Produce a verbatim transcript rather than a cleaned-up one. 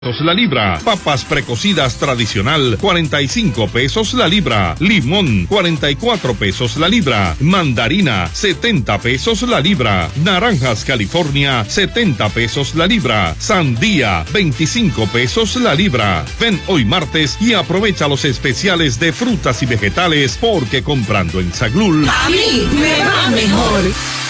la libra. Papas precocidas tradicional, cuarenta y cinco pesos la libra. Limón, cuarenta y cuatro pesos la libra. Mandarina, setenta pesos la libra. Naranjas California, setenta pesos la libra. Sandía, veinticinco pesos la libra. Ven hoy martes y aprovecha los especiales de frutas y vegetales porque comprando en Saglul, a mí me va mejor.